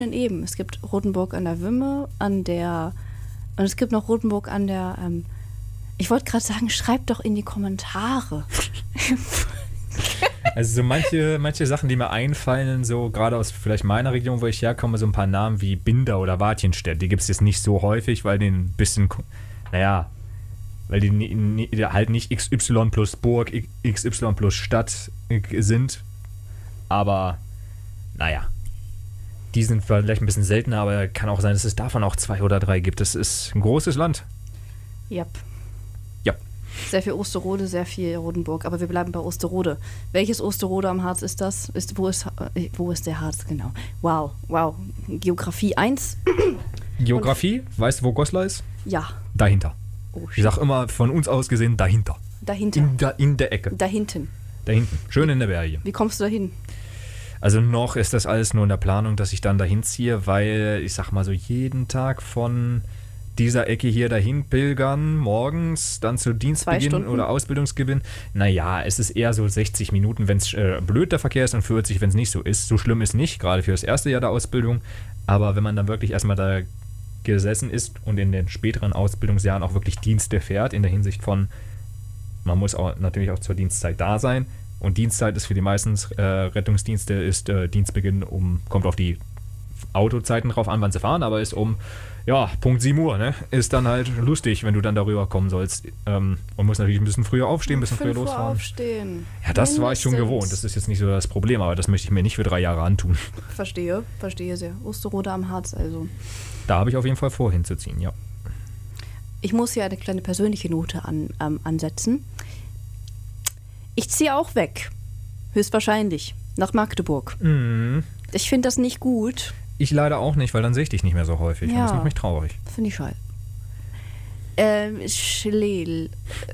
Eben. Es gibt Rothenburg an der Wümme, und es gibt noch Rothenburg an der, ich wollte gerade sagen, schreibt doch in die Kommentare. Also so manche Sachen, die mir einfallen, so gerade aus vielleicht meiner Region, wo ich herkomme, so ein paar Namen wie Binder oder Wartjenstedt, die gibt es jetzt nicht so häufig, weil die ein bisschen, weil die halt nicht XY plus Burg, XY plus Stadt sind, aber die sind vielleicht ein bisschen seltener, aber kann auch sein, dass es davon auch 2 oder 3 gibt. Das ist ein großes Land. Yep. Ja. Sehr viel Osterode, sehr viel Rodenburg, aber wir bleiben bei Osterode. Welches Osterode am Harz ist das? Wo ist der Harz? Genau. Wow. Geografie 1. Geografie? Weißt du, wo Goslar ist? Ja. Dahinter. Oh, ich sag immer, von uns aus gesehen, dahinter. Dahinter. In der Ecke. Da hinten. Schön in der Berge. Wie kommst du da hin? Also noch ist das alles nur in der Planung, dass ich dann dahin ziehe, weil ich sag mal so jeden Tag von dieser Ecke hier dahin pilgern, morgens dann zu Dienstbeginn oder Ausbildungsbeginn. Es ist eher so 60 Minuten, wenn es blöd der Verkehr ist, und 40, wenn es nicht so ist. So schlimm ist nicht, gerade für das erste Jahr der Ausbildung. Aber wenn man dann wirklich erstmal da gesessen ist und in den späteren Ausbildungsjahren auch wirklich Dienste fährt, in der Hinsicht von, man muss auch natürlich auch zur Dienstzeit da sein. Und Dienstzeit ist für die meisten Rettungsdienste ist Dienstbeginn kommt auf die Autozeiten drauf an, wann sie fahren, aber ist Punkt 7 Uhr, ne? Ist dann halt lustig, wenn du dann darüber kommen sollst. Und musst natürlich ein bisschen früher aufstehen, ein bisschen früher losfahren. Aufstehen. Ja, das war ich schon gewohnt. Das ist jetzt nicht so das Problem, aber das möchte ich mir nicht für 3 Jahre antun. Verstehe sehr. Osterode am Harz also. Da habe ich auf jeden Fall vor, hinzuziehen, ja. Ich muss hier eine kleine persönliche Note ansetzen. Ich ziehe auch weg. Höchstwahrscheinlich. Nach Magdeburg. Mhm. Ich finde das nicht gut. Ich leider auch nicht, weil dann sehe ich dich nicht mehr so häufig. Ja. Und das macht mich traurig. Finde ich scheiße. Schleel.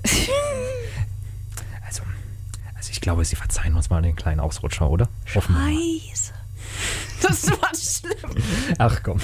Also ich glaube, sie verzeihen uns mal den kleinen Ausrutscher, oder? Scheiße. Das war schlimm. Ach komm.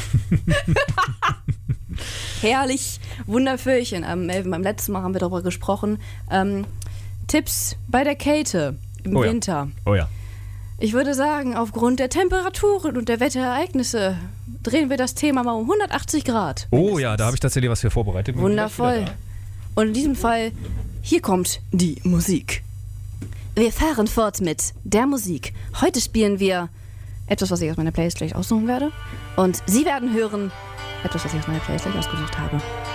Herrlich. Wundervöllchen. Beim letzten Mal haben wir darüber gesprochen. Tipps bei der Kälte im Winter. Oh ja. Ich würde sagen, aufgrund der Temperaturen und der Wetterereignisse drehen wir das Thema mal um 180 Grad. Oh ja, da habe ich tatsächlich was für vorbereitet. Wundervoll. Und in diesem Fall, hier kommt die Musik. Wir fahren fort mit der Musik. Heute spielen wir etwas, was ich aus meiner Playlist gleich aussuchen werde. Und Sie werden hören etwas, was ich aus meiner Playlist gleich ausgesucht habe.